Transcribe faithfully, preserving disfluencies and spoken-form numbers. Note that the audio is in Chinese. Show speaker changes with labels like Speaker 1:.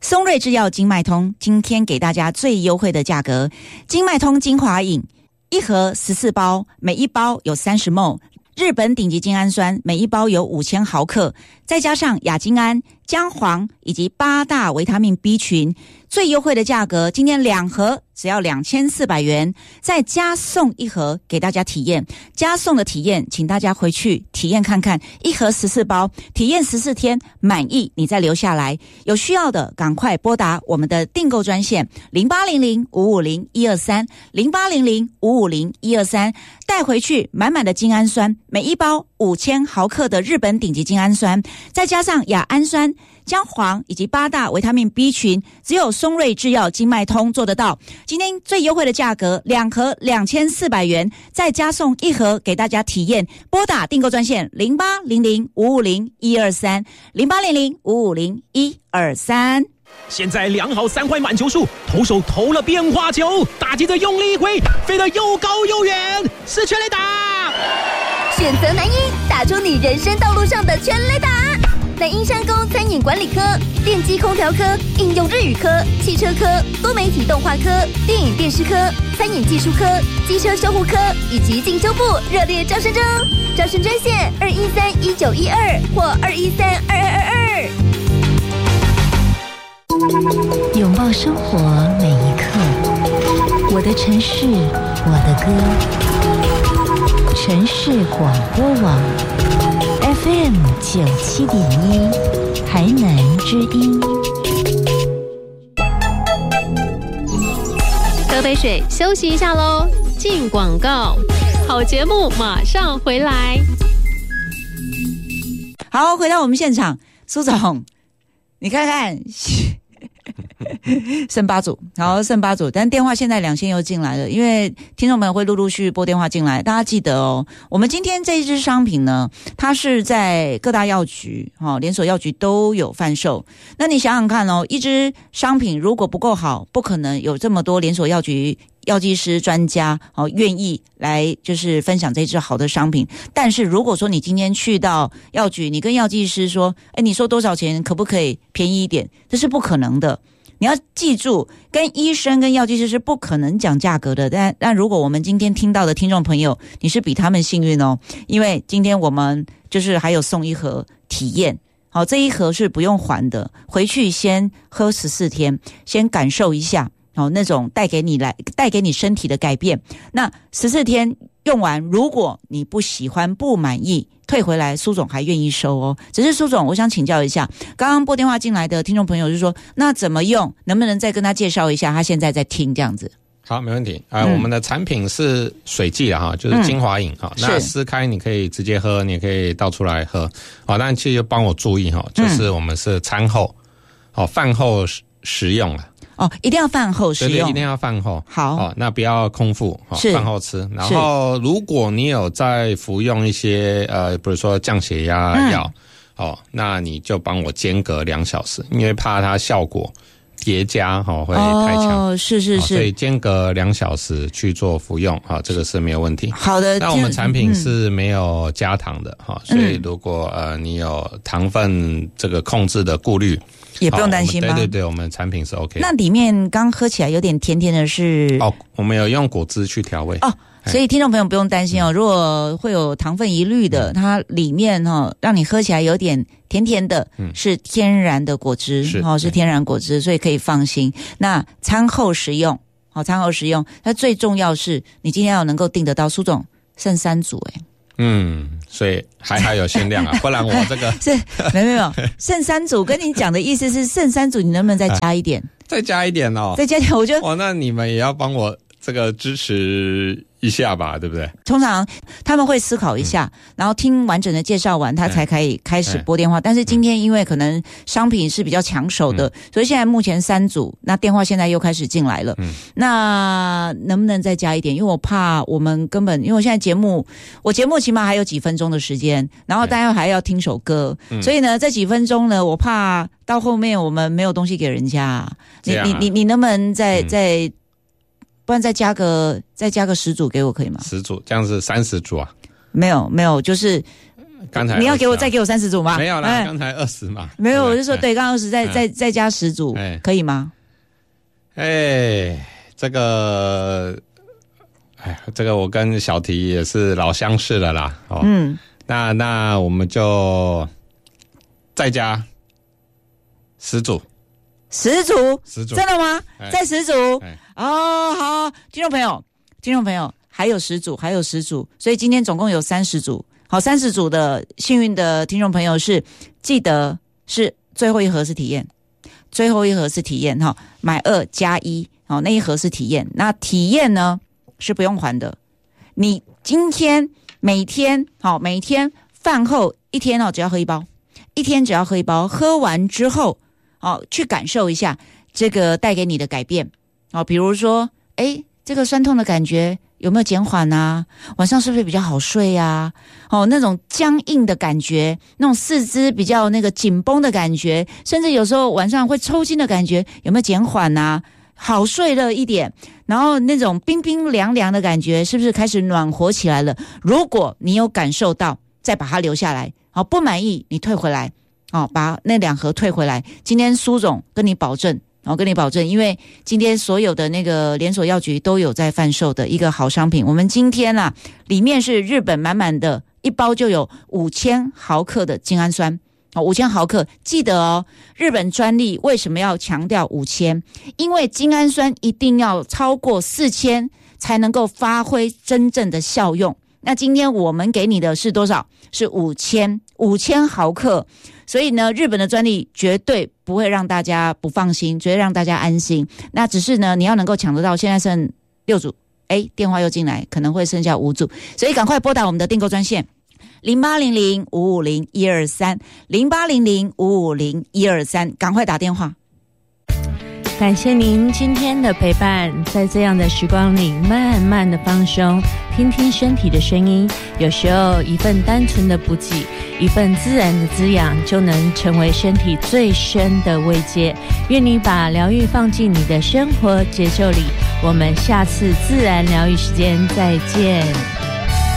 Speaker 1: 松瑞制药金脉通今天给大家最优惠的价格，金脉通精华饮一盒十四包，每一包有三十 毫升，日本顶级精氨酸每一包有五千毫克，再加上亚精胺、姜黄以及八大维他命 B 群，最优惠的价格，今天两盒只要两千四百元，再加送一盒给大家体验。加送的体验，请大家回去体验看看，一盒十四包，体验十四天，满意你再留下来。有需要的赶快拨打我们的订购专线零八零零五五零一二三 零八零零五五零一二三，带回去满满的精氨酸，每一包五千毫克的日本顶级精氨酸，再加上亚氨酸、姜黄以及八大维他命 B 群，只有松瑞制药金脉通做得到。今天最优惠的价格，两盒两千四百元，再加送一盒给大家体验。拨打订购专线零八零零五五零一二三 零八零零五五零一二三。
Speaker 2: 现在量好三块满球数，投手投了变化球，打击的用力一挥，飞得又高又远，是全垒打。
Speaker 3: 选择南一，打出你人生道路上的全垒打。南英商工餐饮管理科、电机空调科、应用日语科、汽车科、多媒体动画科、电影电视科、餐饮技术科、机车修护科以及进修部热烈招生中，招生专线二一三一九一二或二一三二二二二。
Speaker 4: 拥抱生活每一刻，我的城市，我的歌，城市广播网 F M 九七点一，台南之音。
Speaker 5: 喝杯水，休息一下喽。进广告，好节目马上回来。
Speaker 1: 好，回到我们现场，苏总，你看看。剩八组，好，剩八组，但电话现在两线又进来了，因为听众们会陆陆续续拨电话进来，大家记得哦。我们今天这一支商品呢，它是在各大药局、哦、连锁药局都有贩售。那你想想看哦，一支商品如果不够好，不可能有这么多连锁药局药剂师专家哦愿意来就是分享这支好的商品。但是如果说你今天去到药局，你跟药剂师说，哎，你说多少钱，可不可以便宜一点？这是不可能的。你要记住，跟医生跟药剂师是不可能讲价格的。但但如果我们今天听到的听众朋友，你是比他们幸运哦，因为今天我们就是还有送一盒体验。好，这一盒是不用还的，回去先喝十四天，先感受一下。好，那种带给你来带给你身体的改变。那十四天用完，如果你不喜欢不满意，退回来，苏总还愿意收哦。只是苏总，我想请教一下，刚刚拨电话进来的听众朋友就说，那怎么用？能不能再跟他介绍一下？他现在在听这样子。
Speaker 6: 好，没问题。呃，嗯、我们的产品是水剂啦哈，就是精华饮哈、嗯。那撕开你可以直接喝，你也可以倒出来喝。好，但其实帮我注意哈，就是我们是餐后，好、嗯、饭后食用啊。
Speaker 1: 哦，一定要饭后食用，
Speaker 6: 对对，一定要饭后。
Speaker 1: 好，
Speaker 6: 哦，那不要空腹，哦、饭后吃。然后，如果你有在服用一些呃，比如说降血压药、嗯，哦，那你就帮我间隔两小时，因为怕它效果叠加哦会太强。
Speaker 1: 哦，是是是，
Speaker 6: 所以间隔两小时去做服用，哈、哦，这个是没有问题。
Speaker 1: 好的，
Speaker 6: 那我们产品是没有加糖的哈、嗯，所以如果呃你有糖分这个控制的顾虑。
Speaker 1: 也不用担心吗？
Speaker 6: 对对对，我们产品是 OK 的。
Speaker 1: 那里面刚喝起来有点甜甜的是
Speaker 6: 哦，我们有用果汁去调味哦，
Speaker 1: 所以听众朋友不用担心哦。如果会有糖分疑虑的，嗯、它里面哈、哦、让你喝起来有点甜甜的，嗯、是天然的果汁，是哦是天然果汁，所以可以放心。那餐后食用，好、哦、餐后食用，那最重要是你今天要能够订得到。苏总剩三组哎。
Speaker 6: 嗯，所以还还有限量啊，不然我这个
Speaker 1: 是没没有剩三组，跟你讲的意思是剩三组，你能不能再加一点？
Speaker 6: 再加一点哦，
Speaker 1: 再加一点，我觉得
Speaker 6: 哦，那你们也要帮我这个支持一下吧，对不对？
Speaker 1: 通常他们会思考一下，嗯、然后听完整的介绍完，他才可以开始拨电话。嗯、但是今天因为可能商品是比较抢手的，嗯、所以现在目前三组，那电话现在又开始进来了。嗯、那能不能再加一点？因为我怕我们根本，因为我现在节目，我节目起码还有几分钟的时间，然后大家还要听首歌，嗯、所以呢，这几分钟呢，我怕到后面我们没有东西给人家。啊、你你你你能不能再再？嗯不然再加个再加个十组给我可以吗？
Speaker 6: 十组，这样是三十组啊？
Speaker 1: 没有没有，就是
Speaker 6: 刚才
Speaker 1: 你要给我再给我三十组吗？
Speaker 6: 没有啦，哎、刚才二十嘛。
Speaker 1: 没有，我就说对，刚刚二十，再、哎、再再加十组、哎，可以吗？
Speaker 6: 哎，这个，哎，这个我跟小提也是老相识了啦。哦，嗯，那那我们就再加十组。
Speaker 1: 十组，
Speaker 6: 十组，
Speaker 1: 真的吗？哎、再十组、哎，哦，好，听众朋友，听众朋友，还有十组，还有十组，所以今天总共有三十组。好，三十组的幸运的听众朋友是记得是最后一盒是体验，最后一盒是体验哈，买二加一，好，那一盒是体验，那体验呢是不用还的。你今天每天好，每天饭后一天哦，只要喝一包，一天只要喝一包，喝完之后。哦，去感受一下这个带给你的改变哦，比如说，哎，这个酸痛的感觉有没有减缓啊？晚上是不是比较好睡啊？哦，那种僵硬的感觉，那种四肢比较那个紧绷的感觉，甚至有时候晚上会抽筋的感觉，有没有减缓啊？好睡了一点，然后那种冰冰凉凉的感觉，是不是开始暖和起来了？如果你有感受到，再把它留下来，好，不满意你退回来。哦，把那两盒退回来。今天苏总跟你保证，我、哦、跟你保证，因为今天所有的那个连锁药局都有在贩售的一个好商品。我们今天啊，里面是日本满满的一包就有五千毫克的精氨酸。哦，五千毫克，记得哦，日本专利为什么要强调五千？因为精氨酸一定要超过四千才能够发挥真正的效用。那今天我们给你的是多少？是五千，五千毫克。所以呢，日本的专利绝对不会让大家不放心，绝对让大家安心。那只是呢，你要能够抢得到，现在剩六组，哎，电话又进来，可能会剩下五组，所以赶快拨打我们的订购专线零八零零五五零一二三零八零零五五零一二三，赶快打电话。
Speaker 7: 感谢您今天的陪伴，在这样的时光里慢慢的放松，听听身体的声音，有时候一份单纯的补给，一份自然的滋养，就能成为身体最深的慰藉。愿你把疗愈放进你的生活节奏里，我们下次自然疗愈时间再见。